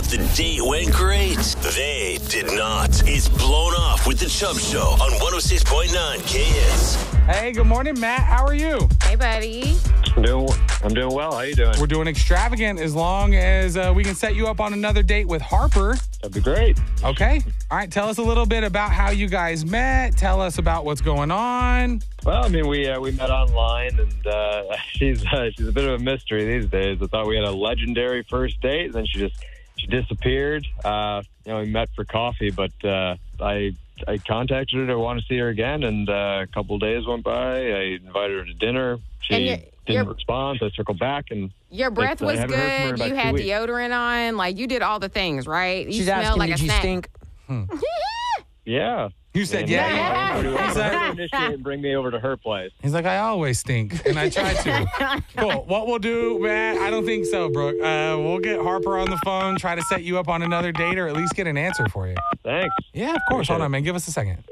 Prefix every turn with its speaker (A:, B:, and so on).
A: the date went great. They did not. It's Blown Off with the Chubb Show on 106.9 KS.
B: Hey, good morning, Matt. How are you?
C: Hey, buddy.
D: I'm doing well. How you doing?
B: We're doing extravagant as long as we can set you up on another date with Harper.
D: That'd be great.
B: Okay. All right. Tell us a little bit about how you guys met. Tell us about what's going on.
D: Well, I mean, we met online, and she's a bit of a mystery these days. I thought we had a legendary first date, and then she disappeared. We met for coffee, but I contacted her to want to see her again, and a couple of days went by. I invited her to dinner. She didn't respond, so I circled back. And
C: your breath was good. You had
D: 2 weeks.
C: deodorant on. Like, you did all the things, right? You
E: She's
C: smelled
E: asking,
C: like
E: did
C: a
E: you
C: snack.
E: stink?
D: Yeah.
B: You said,
D: And
B: yeah.
D: He said, initiate and bring me over to her place.
B: He's like, I always stink, and I try to. Cool. What we'll do, Matt, I don't think so, Brooke. We'll get Harper on the phone, try to set you up on another date, or at least get an answer for you.
D: Thanks.
B: Yeah, of course. Hold on, man. Give us a second.